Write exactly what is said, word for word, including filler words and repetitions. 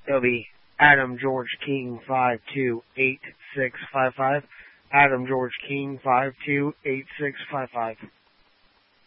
It'll be Adam George King five two eight six five five. Adam George King five two eight six five five.